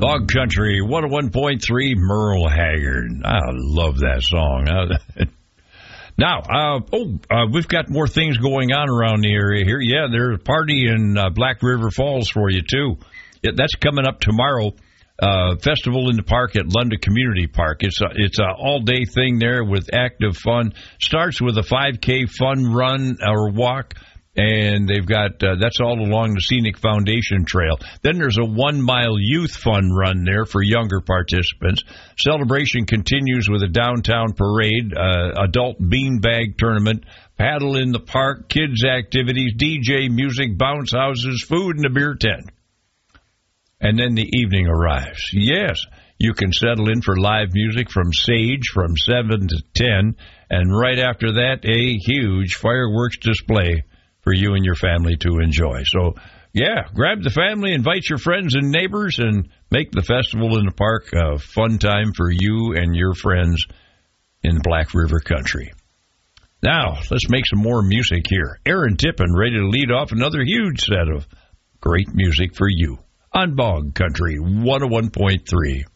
Bog Country, 101.3, Merle Haggard. I love that song. Now, we've got more things going on around the area here. Yeah, there's a party in Black River Falls for you, too. That's coming up tomorrow. Festival in the park at Lunda Community Park. It's an all-day thing there with active fun. Starts with a 5K fun run or walk. And they've got, that's all along the Scenic Foundation Trail. Then there's a 1-mile youth fun run there for younger participants. Celebration continues with a downtown parade, adult beanbag tournament, paddle in the park, kids activities, DJ music, bounce houses, food, and a beer tent. And then the evening arrives. Yes, you can settle in for live music from Sage from 7 to 10. And right after that, a huge fireworks display for you and your family to enjoy. So, yeah, grab the family, invite your friends and neighbors, and make the festival in the park a fun time for you and your friends in Black River Country. Now, let's make some more music here. Aaron Tippin ready to lead off another huge set of great music for you on Bog Country 101.3.